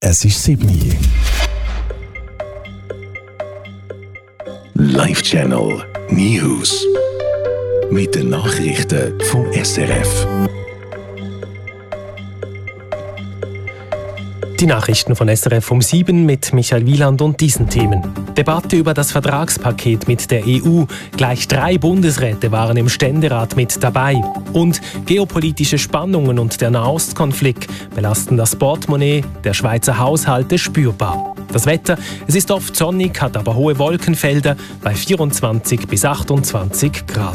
Es ist 7 Uhr. Live Channel News. Mit den Nachrichten vom SRF. Die Nachrichten von SRF um 7 mit Michael Wieland und diesen Themen. Debatte über das Vertragspaket mit der EU. Gleich 3 Bundesräte waren im Ständerat mit dabei. Und geopolitische Spannungen und der Nahostkonflikt belasten das Portemonnaie der Schweizer Haushalte spürbar. Das Wetter, es ist oft sonnig, hat aber hohe Wolkenfelder bei 24 bis 28 Grad.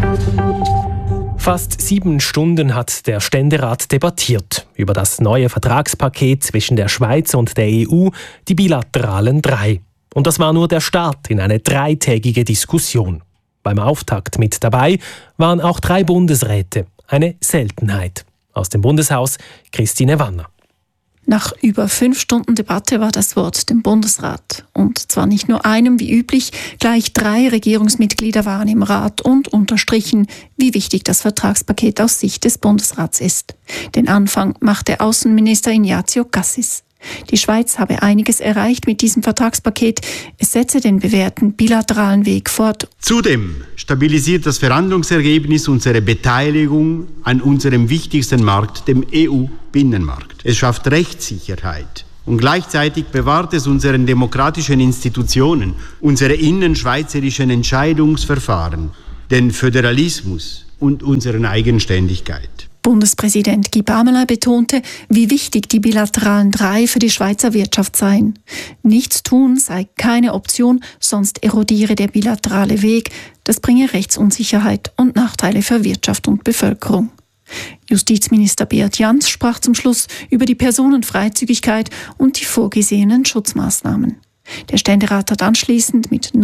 Fast 7 Stunden hat der Ständerat debattiert über das neue Vertragspaket zwischen der Schweiz und der EU, die bilateralen 3. Und das war nur der Start in eine 3-tägige Diskussion. Beim Auftakt mit dabei waren auch 3 Bundesräte, eine Seltenheit. Aus dem Bundeshaus Christine Wanner. Nach über 5 Stunden Debatte war das Wort dem Bundesrat. Und zwar nicht nur einem wie üblich, gleich 3 Regierungsmitglieder waren im Rat und unterstrichen, wie wichtig das Vertragspaket aus Sicht des Bundesrats ist. Den Anfang machte Außenminister Ignazio Cassis. Die Schweiz habe einiges erreicht mit diesem Vertragspaket. Es setze den bewährten bilateralen Weg fort. Zudem stabilisiert das Verhandlungsergebnis unsere Beteiligung an unserem wichtigsten Markt, dem EU-Binnenmarkt. Es schafft Rechtssicherheit. Und gleichzeitig bewahrt es unseren demokratischen Institutionen, unsere innenschweizerischen Entscheidungsverfahren, den Föderalismus und unsere Eigenständigkeit. Bundespräsident Guy Parmelin betonte, wie wichtig die bilateralen 3 für die Schweizer Wirtschaft seien. Nichts tun sei keine Option, sonst erodiere der bilaterale Weg. Das bringe Rechtsunsicherheit und Nachteile für Wirtschaft und Bevölkerung. Justizminister Beat Jans sprach zum Schluss über die Personenfreizügigkeit und die vorgesehenen Schutzmaßnahmen. Der Ständerat hat anschließend mit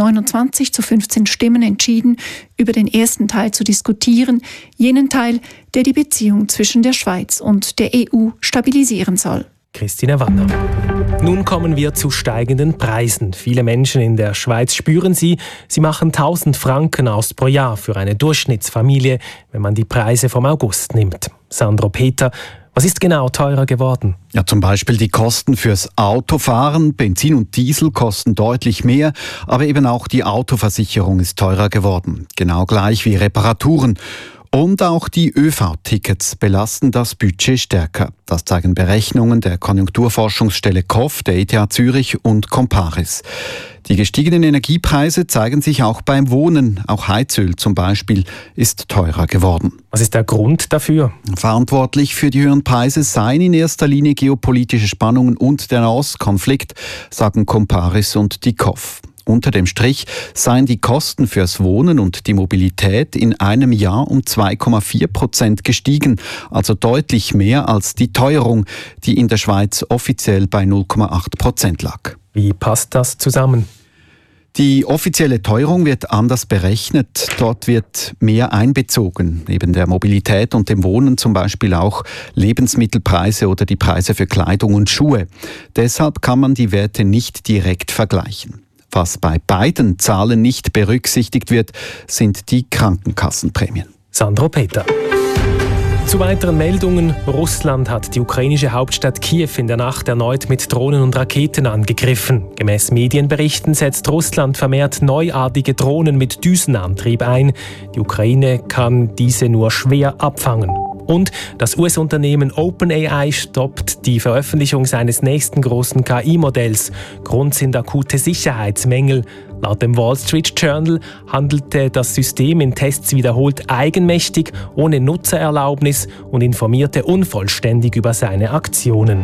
29:15 Stimmen entschieden, über den ersten Teil zu diskutieren, jenen Teil, der die Beziehung zwischen der Schweiz und der EU stabilisieren soll. Christine Wanner. Nun kommen wir zu steigenden Preisen. Viele Menschen in der Schweiz spüren sie. Sie machen 1000 Franken aus pro Jahr für eine Durchschnittsfamilie, wenn man die Preise vom August nimmt. Sandro Peter, was ist genau teurer geworden? Ja, zum Beispiel die Kosten fürs Autofahren. Benzin und Diesel kosten deutlich mehr, aber eben auch die Autoversicherung ist teurer geworden. Genau gleich wie Reparaturen. Und auch die ÖV-Tickets belasten das Budget stärker. Das zeigen Berechnungen der Konjunkturforschungsstelle KOF, der ETH Zürich und Comparis. Die gestiegenen Energiepreise zeigen sich auch beim Wohnen. Auch Heizöl zum Beispiel ist teurer geworden. Was ist der Grund dafür? Verantwortlich für die höheren Preise seien in erster Linie geopolitische Spannungen und der Nahostkonflikt, sagen Comparis und die KOF. Unter dem Strich seien die Kosten fürs Wohnen und die Mobilität in einem Jahr um 2,4% gestiegen, also deutlich mehr als die Teuerung, die in der Schweiz offiziell bei 0,8% lag. Wie passt das zusammen? Die offizielle Teuerung wird anders berechnet. Dort wird mehr einbezogen. Neben der Mobilität und dem Wohnen zum Beispiel auch Lebensmittelpreise oder die Preise für Kleidung und Schuhe. Deshalb kann man die Werte nicht direkt vergleichen. Was bei beiden Zahlen nicht berücksichtigt wird, sind die Krankenkassenprämien. Sandro Peter. Zu weiteren Meldungen. Russland hat die ukrainische Hauptstadt Kiew in der Nacht erneut mit Drohnen und Raketen angegriffen. Gemäß Medienberichten setzt Russland vermehrt neuartige Drohnen mit Düsenantrieb ein. Die Ukraine kann diese nur schwer abfangen. Und das US-Unternehmen OpenAI stoppt die Veröffentlichung seines nächsten großen KI-Modells. Grund sind akute Sicherheitsmängel. Laut dem Wall Street Journal handelte das System in Tests wiederholt eigenmächtig, ohne Nutzererlaubnis und informierte unvollständig über seine Aktionen.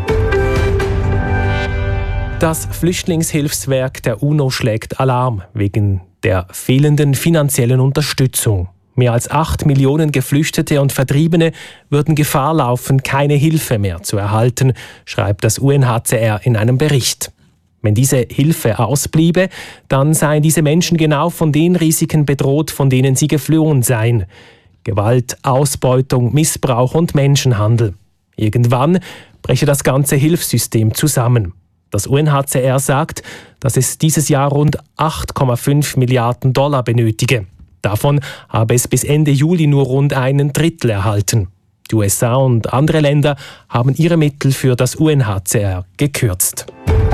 Das Flüchtlingshilfswerk der UNO schlägt Alarm wegen der fehlenden finanziellen Unterstützung. Mehr als 8 Millionen Geflüchtete und Vertriebene würden Gefahr laufen, keine Hilfe mehr zu erhalten, schreibt das UNHCR in einem Bericht. Wenn diese Hilfe ausbliebe, dann seien diese Menschen genau von den Risiken bedroht, von denen sie geflohen seien. Gewalt, Ausbeutung, Missbrauch und Menschenhandel. Irgendwann breche das ganze Hilfssystem zusammen. Das UNHCR sagt, dass es dieses Jahr rund 8,5 Milliarden Dollar benötige. Davon habe es bis Ende Juli nur rund 1/3 erhalten. Die USA und andere Länder haben ihre Mittel für das UNHCR gekürzt.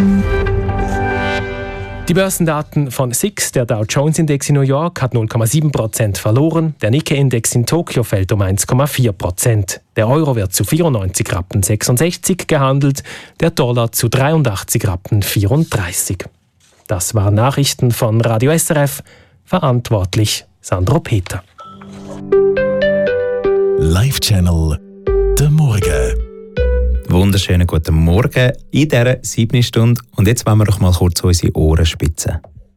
Die Börsendaten von SIX, der Dow Jones Index in New York, hat 0,7% verloren. Der Nikkei-Index in Tokio fällt um 1,4%. Der Euro wird zu 94,66 Rappen gehandelt, der Dollar zu 83,34 Rappen. Das waren Nachrichten von Radio SRF. Verantwortlich Sandro Peter. Live-Channel «Der Morgen». Wunderschönen guten Morgen in dieser 7. Stunde. Und jetzt wollen wir doch mal kurz unsere Ohren spitzen.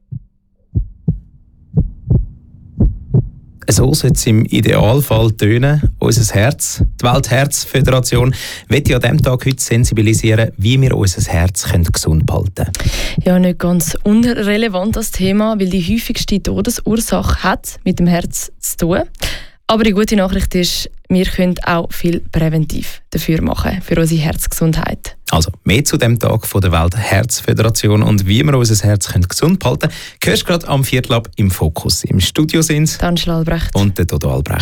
So sollte es im Idealfall tönen. Unser Herz, die Weltherzföderation, will ja an diesem Tag heute sensibilisieren, wie wir unser Herz gesund behalten können. Ja, nicht ganz unrelevant das Thema, weil die häufigste Todesursache hat mit dem Herz zu tun. Aber die gute Nachricht ist, wir können auch viel präventiv dafür machen, für unsere Herzgesundheit. Also mehr zu dem Tag von der Weltherzföderation und wie wir unser Herz gesund behalten können, hörst du gerade am Viertel ab im Fokus. Im Studio sind Angela Albrecht und der Dodo Albrecht.